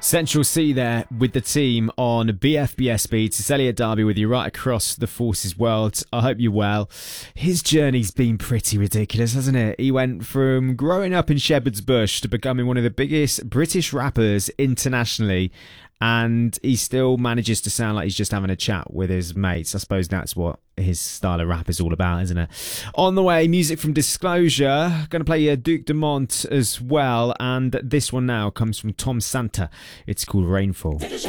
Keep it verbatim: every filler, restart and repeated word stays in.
Central C there with the team on B F B S Beats. It's Elliot Darby with you right across the Forces world. I hope you're well. His journey's been pretty ridiculous, hasn't it? He went from growing up in Shepherd's Bush to becoming one of the biggest British rappers internationally, and he still manages to sound like he's just having a chat with his mates. I suppose that's what his style of rap is all about, isn't it? On the way, music from Disclosure. Going to play uh, Duke Dumont as well, and this one now comes from Tom Santa. It's called Rainfall. Take a shot.